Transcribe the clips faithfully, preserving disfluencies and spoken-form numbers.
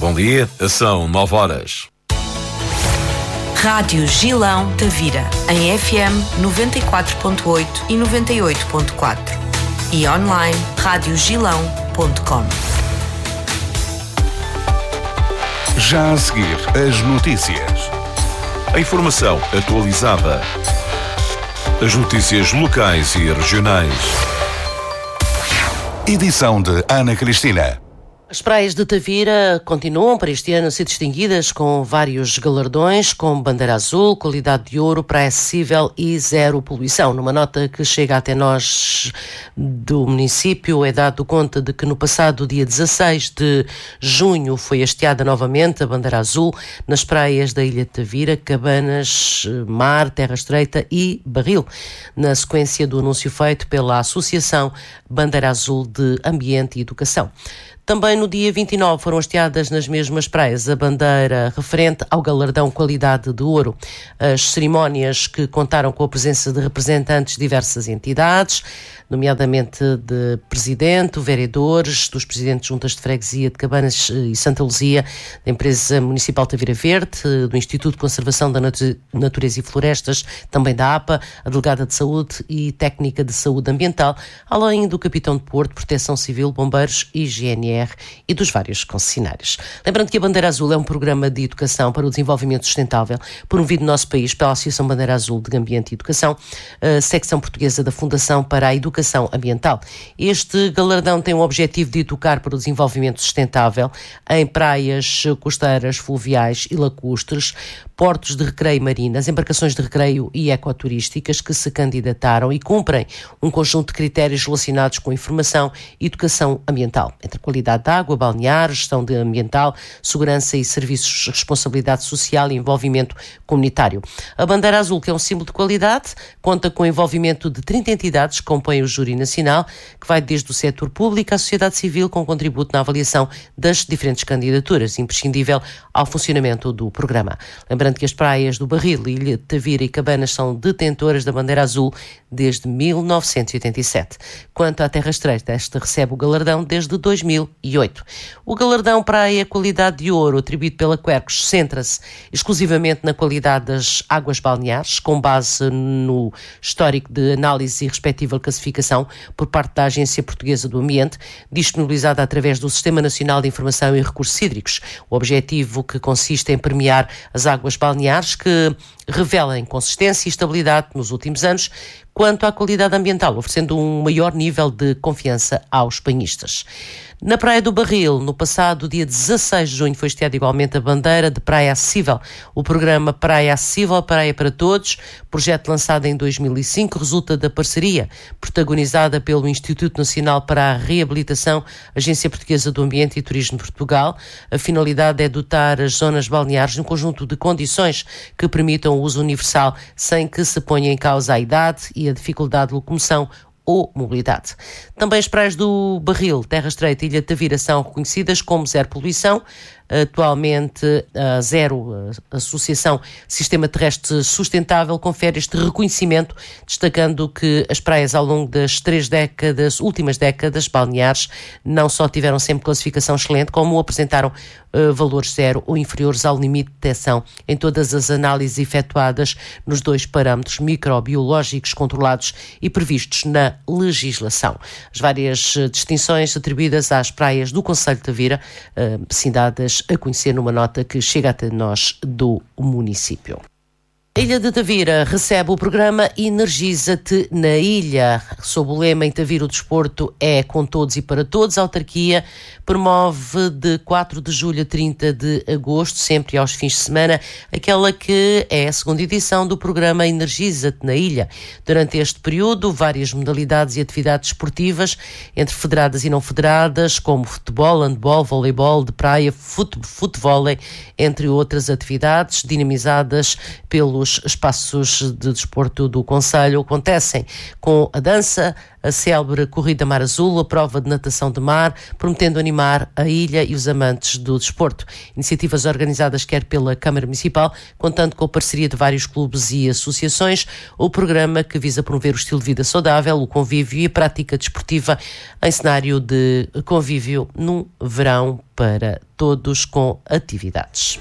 Bom dia, são nove horas. Rádio Gilão Tavira, em F M noventa e quatro ponto oito e noventa e oito ponto quatro e online rádio gilão ponto com. Já a seguir, as notícias. A informação atualizada. As notícias locais e regionais. Edição de Ana Cristina. As praias de Tavira continuam para este ano a ser distinguidas com vários galardões, como bandeira azul, qualidade de ouro, praia acessível e zero poluição. Numa nota que chega até nós do município, é dado conta de que no passado dia dezasseis de junho foi hasteada novamente a bandeira azul nas praias da Ilha de Tavira, Cabanas, Mar, Terra Estreita e Barril, na sequência do anúncio feito pela Associação Bandeira Azul de Ambiente e Educação. Também no dia vinte e nove foram hasteadas nas mesmas praias a bandeira referente ao galardão Qualidade de Ouro. As cerimónias, que contaram com a presença de representantes de diversas entidades, nomeadamente de presidente, vereadores, dos presidentes de juntas de freguesia de Cabanas e Santa Luzia, da empresa municipal Tavira Verde, do Instituto de Conservação da Natureza e Florestas, também da A P A, a delegada de Saúde e técnica de Saúde Ambiental, além do capitão de Porto, Proteção Civil, Bombeiros e G N R e dos vários concessionários. Lembrando que a Bandeira Azul é um programa de educação para o desenvolvimento sustentável promovido no nosso país pela Associação Bandeira Azul de Ambiente e Educação, a secção portuguesa da Fundação para a Educação Ambiental. Este galardão tem o objetivo de educar para o desenvolvimento sustentável em praias costeiras, fluviais e lacustres, portos de recreio marinas, embarcações de recreio e ecoturísticas que se candidataram e cumprem um conjunto de critérios relacionados com informação e educação ambiental, entre qualidade de água, balnear, gestão de ambiental, segurança e serviços de responsabilidade social e envolvimento comunitário. A Bandeira Azul, que é um símbolo de qualidade, conta com o envolvimento de trinta entidades que compõem o júri nacional, que vai desde o setor público à sociedade civil, com contributo na avaliação das diferentes candidaturas, imprescindível ao funcionamento do programa. Lembrando que as praias do Barril, Ilha de Tavira e Cabanas são detentoras da Bandeira Azul desde mil novecentos e oitenta e sete. Quanto à Terra Estreita, esta recebe o galardão desde dois mil e oito. O galardão Praia Qualidade de Ouro, atribuído pela Quercus, centra-se exclusivamente na qualidade das águas balneares, com base no histórico de análise e respectiva classificação por parte da Agência Portuguesa do Ambiente, disponibilizada através do Sistema Nacional de Informação e Recursos Hídricos. O objetivo, que consiste em premiar as águas balneares que revelam consistência e estabilidade nos últimos anos quanto à qualidade ambiental, oferecendo um maior nível de confiança aos banhistas. Na Praia do Barril, no passado dia dezasseis de junho, foi hasteada igualmente a bandeira de Praia Acessível. O programa Praia Acessível, Praia para Todos, projeto lançado em dois mil e cinco, resulta da parceria protagonizada pelo Instituto Nacional para a Reabilitação, Agência Portuguesa do Ambiente e Turismo de Portugal. A finalidade é dotar as zonas balneares de um conjunto de condições que permitam o uso universal sem que se ponha em causa a idade e a dificuldade de locomoção ou mobilidade. Também as praias do Barril, Terra Estreita e Ilha de Tavira são reconhecidas como zero poluição. Atualmente, a Zero, a Associação Sistema Terrestre Sustentável, confere este reconhecimento, destacando que as praias ao longo das três décadas, últimas décadas balneares, não só tiveram sempre classificação excelente, como apresentaram uh, valores zero ou inferiores ao limite de detecção em todas as análises efetuadas nos dois parâmetros microbiológicos controlados e previstos na legislação. As várias distinções atribuídas às praias do Concelho de Tavira, uh, cidades a conhecer numa nota que chega até nós do município. A Ilha de Tavira recebe o programa Energiza-te na Ilha. Sob o lema Em Tavira o desporto é com todos e para todos, a autarquia promove de quatro de julho a trinta de agosto, sempre aos fins de semana, aquela que é a segunda edição do programa Energiza-te na Ilha. Durante este período, várias modalidades e atividades esportivas, entre federadas e não federadas, como futebol, handball, voleibol de praia, fute- futevôlei, entre outras atividades, dinamizadas pelos nos espaços de desporto do concelho acontecem com a dança, a célebre Corrida Mar Azul, a prova de natação de mar, prometendo animar a ilha e os amantes do desporto. Iniciativas organizadas quer pela Câmara Municipal, contando com a parceria de vários clubes e associações, o programa que visa promover o estilo de vida saudável, o convívio e a prática desportiva em cenário de convívio num verão para todos com atividades.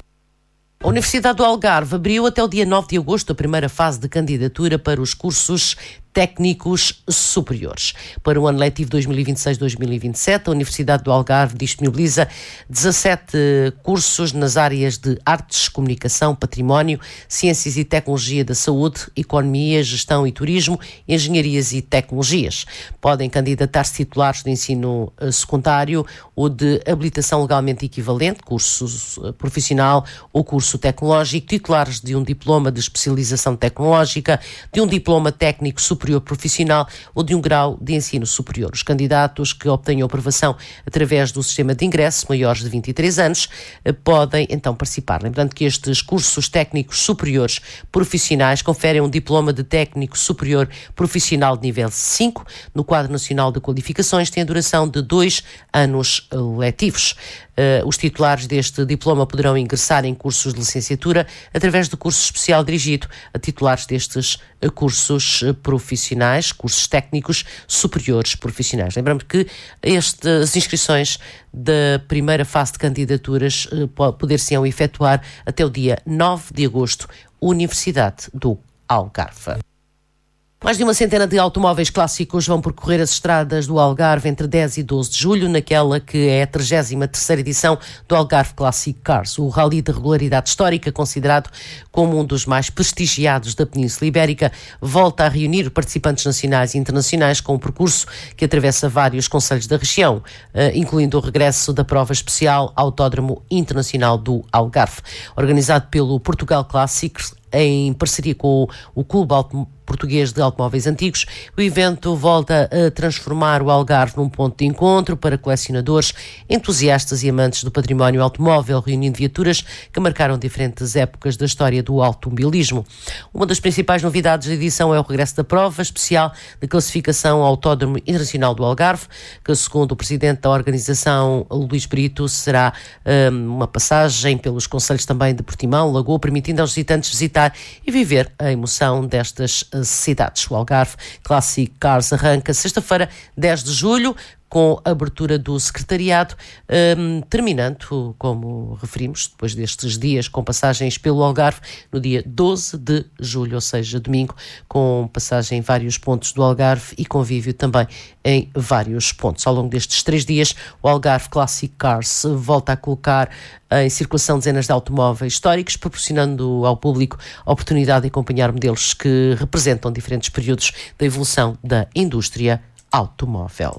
A Universidade do Algarve abriu até o dia nove de agosto a primeira fase de candidatura para os cursos técnicos superiores. Para o ano letivo dois mil e vinte e seis dois mil e vinte e sete, a Universidade do Algarve disponibiliza dezassete cursos nas áreas de Artes, Comunicação, Património, Ciências e Tecnologia da Saúde, Economia, Gestão e Turismo, Engenharias e Tecnologias. Podem candidatar-se titulares de ensino secundário ou de habilitação legalmente equivalente, curso profissional ou curso tecnológico, titulares de um diploma de especialização tecnológica, de um diploma técnico superior profissional ou de um grau de ensino superior. Os candidatos que obtenham aprovação através do sistema de ingresso, maiores de vinte e três anos, podem então participar. Lembrando que estes cursos técnicos superiores profissionais conferem um diploma de técnico superior profissional de nível cinco, no quadro nacional de qualificações, tem a duração de dois anos letivos. Uh, os titulares deste diploma poderão ingressar em cursos de licenciatura através do curso especial dirigido a titulares destes uh, cursos uh, profissionais, cursos técnicos superiores profissionais. Lembramos que este, as inscrições da primeira fase de candidaturas uh, poder-se-ão efetuar até o dia nove de agosto, Universidade do Algarve. Mais de uma centena de automóveis clássicos vão percorrer as estradas do Algarve entre dez e doze de julho, naquela que é a trigésima terceira edição do Algarve Classic Cars, o rally de regularidade histórica, considerado como um dos mais prestigiados da Península Ibérica, volta a reunir participantes nacionais e internacionais com um percurso que atravessa vários concelhos da região, incluindo o regresso da prova especial Autódromo Internacional do Algarve. Organizado pelo Portugal Classics, em parceria com o Clube Português de Automóveis Antigos, o evento volta a transformar o Algarve num ponto de encontro para colecionadores, entusiastas e amantes do património automóvel, reunindo viaturas que marcaram diferentes épocas da história do automobilismo. Uma das principais novidades da edição é o regresso da prova especial de classificação ao Autódromo Internacional do Algarve, que, segundo o presidente da organização, Luís Brito, será um, uma passagem pelos concelhos também de Portimão, Lagoa, permitindo aos visitantes visitar e viver a emoção destas cidades. O Algarve Classic Cars arranca sexta-feira, dez de julho, com a abertura do secretariado, um, terminando, como referimos, depois destes dias com passagens pelo Algarve, no dia doze de julho, ou seja, domingo, com passagem em vários pontos do Algarve e convívio também em vários pontos. Ao longo destes três dias, o Algarve Classic Cars volta a colocar em circulação dezenas de automóveis históricos, proporcionando ao público a oportunidade de acompanhar modelos que representam diferentes períodos da evolução da indústria automóvel.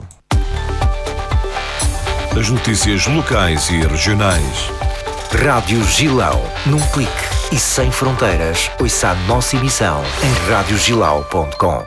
As notícias locais e regionais. Rádio Gilão. Num clique e sem fronteiras, ouça a nossa emissão em rádio gilau ponto com.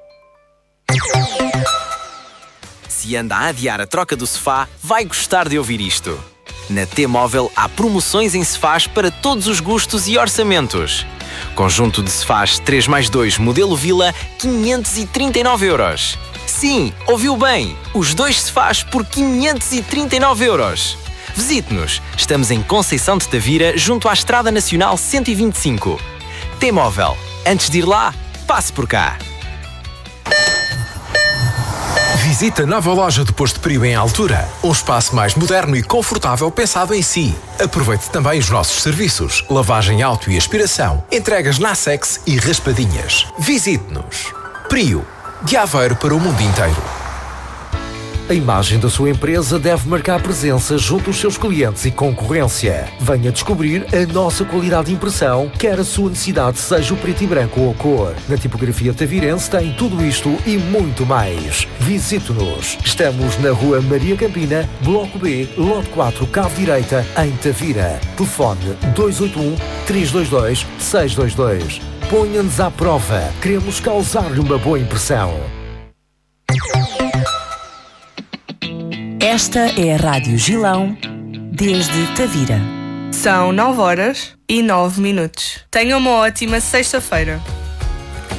Se anda a adiar a troca do sofá, vai gostar de ouvir isto. Na T-Móvel há promoções em sofás para todos os gostos e orçamentos. Conjunto de sofás três mais dois modelo Vila, quinhentos e trinta e nove euros. Sim, ouviu bem! Os dois sofás por quinhentos e trinta e nove euros. Visite-nos. Estamos em Conceição de Tavira, junto à Estrada Nacional cento e vinte e cinco. T-Móvel. Antes de ir lá, passe por cá. Visite a nova loja do Posto Prio em Altura. Um espaço mais moderno e confortável pensado em si. Aproveite também os nossos serviços. Lavagem auto e aspiração. Entregas Nassex e raspadinhas. Visite-nos. Prio. De Aveiro para o mundo inteiro. A imagem da sua empresa deve marcar presença junto aos seus clientes e concorrência. Venha descobrir a nossa qualidade de impressão, quer a sua necessidade seja o preto e branco ou a cor. Na tipografia tavirense tem tudo isto e muito mais. Visite-nos. Estamos na Rua Maria Campina, Bloco B, Lote quatro, Cave Direita, em Tavira. Telefone dois oito um, três dois dois, seis dois dois. Ponha-nos à prova. Queremos causar-lhe uma boa impressão. Esta é a Rádio Gilão, desde Tavira. São nove horas e nove minutos. Tenham uma ótima sexta-feira.